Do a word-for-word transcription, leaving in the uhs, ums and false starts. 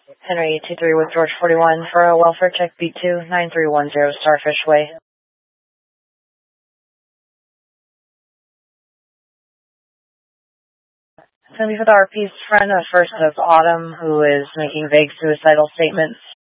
Henry two three with George forty-one for a welfare check B two nine three one zero Starfish Way. It's going to be for the R P's friend, the first of Autumn, who is making vague suicidal statements.